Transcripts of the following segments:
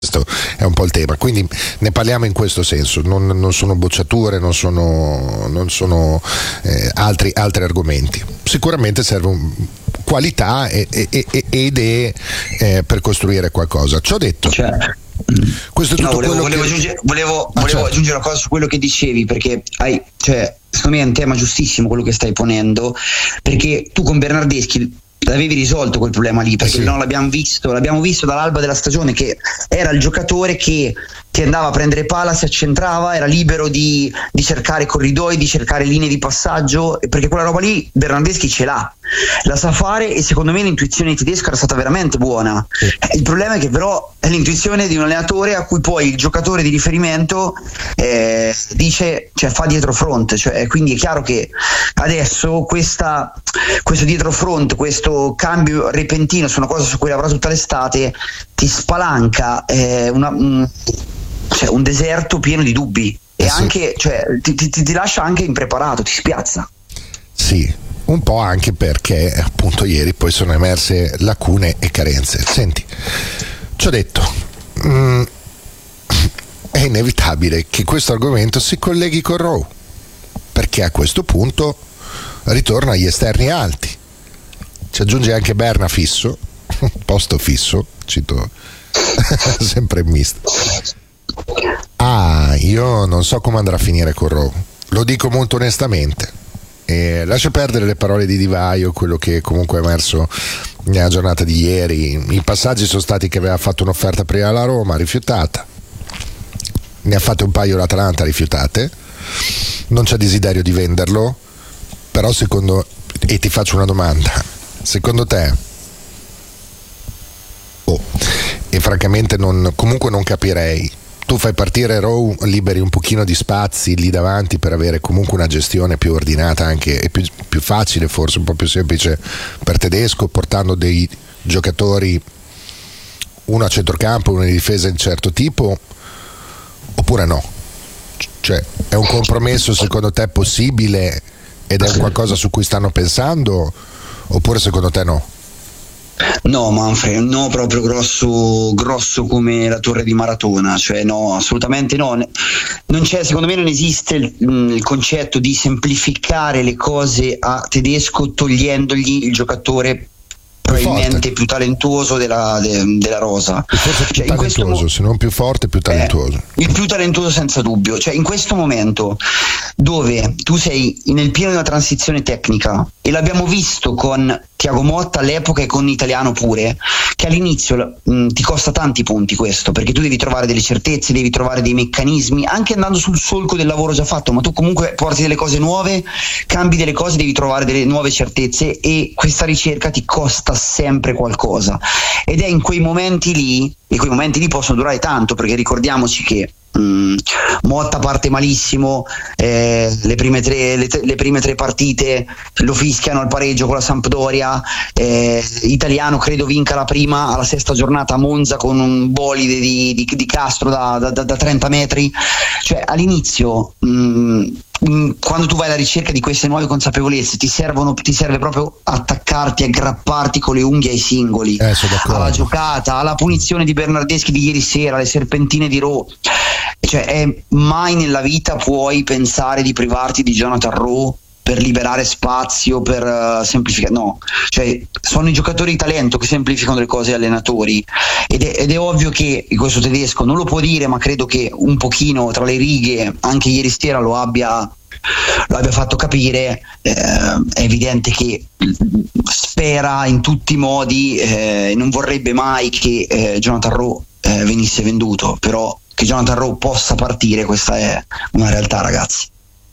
Questo è un po' il tema, quindi ne parliamo in questo senso, non sono bocciature, non sono altri argomenti. Sicuramente serve qualità e idee per costruire qualcosa. Ciò detto, questo è tutto. Volevo aggiungere una cosa su quello che dicevi, perché secondo me è un tema giustissimo quello che stai ponendo, perché tu con Bernardeschi l'avevi risolto quel problema lì, perché non l'abbiamo visto dall'alba della stagione, che era il giocatore che ti andava a prendere palla, si accentrava, era libero di cercare corridoi, di cercare linee di passaggio, perché quella roba lì Bernardeschi ce la sa fare, e secondo me l'intuizione di Tedesco era stata veramente buona. Il problema è che però è l'intuizione di un allenatore a cui poi il giocatore di riferimento dice, fa dietro front, quindi è chiaro che adesso questo dietro front, questo cambio repentino su una cosa su cui lavorà tutta l'estate, ti spalanca un deserto pieno di dubbi, e anche ti lascia anche impreparato, ti spiazza. Sì, un po' anche perché appunto ieri poi sono emerse lacune e carenze. Senti, ci ho detto, è inevitabile che questo argomento si colleghi con Rowe, perché a questo punto ritorna agli esterni alti, ci aggiunge anche Berna fisso, posto fisso, cito sempre misto. Io non so come andrà a finire con Rowe, lo dico molto onestamente. Lascia perdere le parole di Di Vaio, quello che comunque è emerso nella giornata di ieri. I passaggi sono stati che aveva fatto un'offerta prima alla Roma, rifiutata, ne ha fatte un paio l'Atalanta, rifiutate, non c'è desiderio di venderlo, però e ti faccio una domanda, secondo te, e francamente comunque non capirei, tu fai partire Rowe, liberi un pochino di spazi lì davanti per avere comunque una gestione più ordinata, anche e più facile, forse un po' più semplice per Tedesco, portando dei giocatori, uno a centrocampo, uno in difesa di un certo tipo, oppure no? Cioè, è un compromesso secondo te possibile ed è qualcosa su cui stanno pensando, oppure secondo te no? No, Manfred, no, proprio grosso come la torre di Maratona, no, assolutamente no. Non c'è, secondo me non esiste il concetto di semplificare le cose a Tedesco togliendogli il giocatore probabilmente più talentuoso della rosa. Forse più talentuoso, se non più forte, più talentuoso. Il più talentuoso senza dubbio. In questo momento dove tu sei nel pieno di una transizione tecnica, e l'abbiamo visto con Thiago Motta all'epoca e con Italiano pure, che all'inizio ti costa tanti punti questo, perché tu devi trovare delle certezze, devi trovare dei meccanismi, anche andando sul solco del lavoro già fatto, ma tu comunque porti delle cose nuove, cambi delle cose, devi trovare delle nuove certezze, e questa ricerca ti costa sempre qualcosa, ed è in quei momenti lì, e quei momenti lì possono durare tanto, perché ricordiamoci che Motta parte malissimo, le prime tre partite lo fischiano al pareggio con la Sampdoria, Italiano credo vinca la prima alla sesta giornata a Monza con un bolide di Castro da 30 metri, all'inizio quando tu vai alla ricerca di queste nuove consapevolezze ti serve proprio attaccarti, aggrapparti con le unghie ai singoli, alla giocata, alla punizione di Bernardeschi di ieri sera, alle serpentine di Rowe. Mai nella vita puoi pensare di privarti di Jonathan Rowe per liberare spazio, per semplificare, no, sono i giocatori di talento che semplificano le cose agli allenatori, ed è ovvio che questo Tedesco non lo può dire, ma credo che un pochino tra le righe anche ieri sera lo abbia fatto capire. È evidente che spera in tutti i modi, non vorrebbe mai che Jonathan Rowe venisse venduto, però che Jonathan Rowe possa partire, questa è una realtà, ragazzi.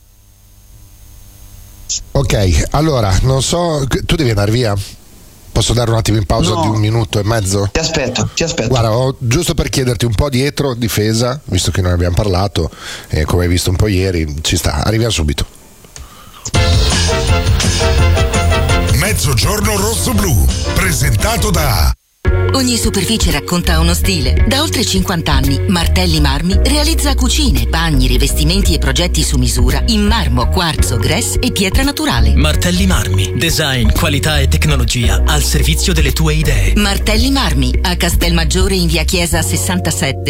Ok, allora non so, tu devi andare via? Posso dare un attimo in pausa di 1 minuto e mezzo? Ti aspetto. Guarda, giusto per chiederti un po' dietro difesa, visto che non abbiamo parlato, come hai visto un po' ieri, ci sta, arriviamo subito. Mezzogiorno rosso-blu, presentato da Ogni superficie racconta uno stile. Da oltre 50 anni, Martelli Marmi realizza cucine, bagni, rivestimenti e progetti su misura in marmo, quarzo, grès e pietra naturale. Martelli Marmi. Design, qualità e tecnologia al servizio delle tue idee. Martelli Marmi, a Castelmaggiore in via Chiesa 67.